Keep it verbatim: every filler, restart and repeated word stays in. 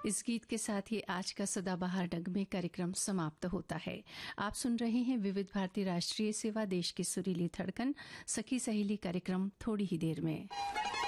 इस गीत के साथ ही आज का सदाबहार नगमे कार्यक्रम समाप्त होता है। आप सुन रहे हैं विविध भारती राष्ट्रीय सेवा, देश की सुरीली धड़कन, सखी सहेली कार्यक्रम थोड़ी ही देर में।